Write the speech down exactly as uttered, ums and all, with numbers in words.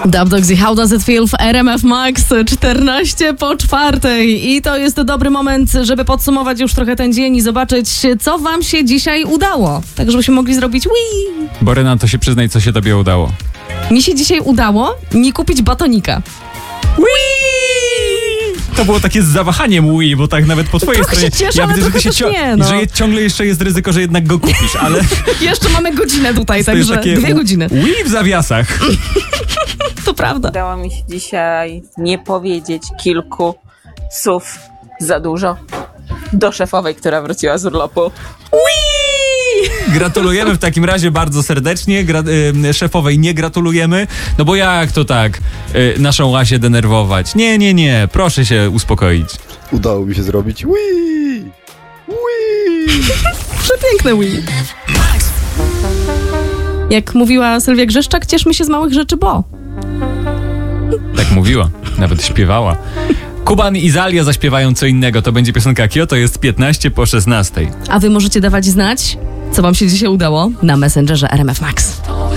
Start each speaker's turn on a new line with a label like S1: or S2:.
S1: Dub Dogs i How Does It Feel w R M F Max, czternaście po czwartej. I to jest dobry moment, żeby podsumować już trochę ten dzień i zobaczyć, co wam się dzisiaj udało. Tak, żebyśmy mogli zrobić wii.
S2: Boryna, to się przyznaj, co się tobie udało.
S1: Mi się dzisiaj udało nie kupić batonika.
S2: Wii! To było takie z zawahaniem Wii, bo tak nawet po twojej
S1: trochę
S2: stronie...
S1: się cieszę,
S2: ja
S1: ale
S2: widzę, że, ty się
S1: trochę
S2: cio-
S1: też nie, no.
S2: że je, ciągle jeszcze jest ryzyko, że jednak go kupisz, ale...
S1: Jeszcze mamy godzinę tutaj,
S2: to jest
S1: także
S2: takie
S1: dwie godziny.
S2: Wii w zawiasach.
S1: To prawda.
S3: Udało mi się dzisiaj nie powiedzieć kilku słów za dużo do szefowej, która wróciła z urlopu.
S2: Gratulujemy w takim razie bardzo serdecznie. Gra- y, szefowej nie gratulujemy, no bo jak to tak y, naszą Łasię denerwować? Nie, nie, nie, proszę się uspokoić.
S4: Udało mi się zrobić Wii! Wii!
S1: Przepiękne wii. Jak mówiła Sylwia Grzeszczak, cieszmy się z małych rzeczy, bo...
S2: Tak mówiła, nawet śpiewała. Kuban i Zalia zaśpiewają co innego. To będzie piosenka Kio, to jest piętnaście po szesnastej.
S1: A wy możecie dawać znać, co wam się dzisiaj udało na Messengerze R M F Max.